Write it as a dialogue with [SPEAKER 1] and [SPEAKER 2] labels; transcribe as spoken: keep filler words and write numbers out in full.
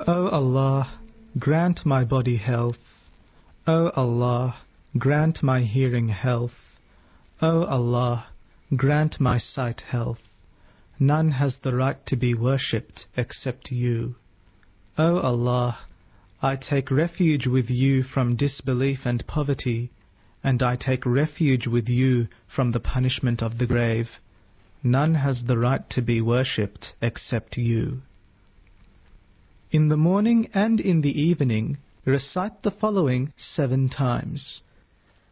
[SPEAKER 1] O Allah, grant my body health. O Allah, grant my hearing health. O Allah, grant my sight health. None has the right to be worshipped except you. O Allah, I take refuge with you from disbelief and poverty, and I take refuge with you from the punishment of the grave. None has the right to be worshipped except you. In the morning and in the evening, recite the following seven times.